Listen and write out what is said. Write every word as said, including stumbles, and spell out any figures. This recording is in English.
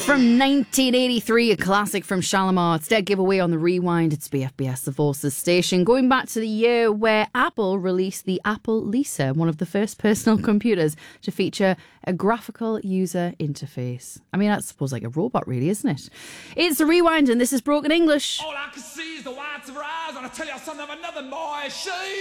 from nineteen eighty-three, a classic from Shalimar. It's Dead Giveaway on the Rewind. It's B F B S, the Forces station. Going back to the year where Apple released the Apple Lisa, one of the first personal computers to feature a graphical user interface. I mean, I suppose like a robot, really, isn't it? It's the Rewind, and this is Broken English. All I can see is the whites of her eyes, and I tell you something of another boy. She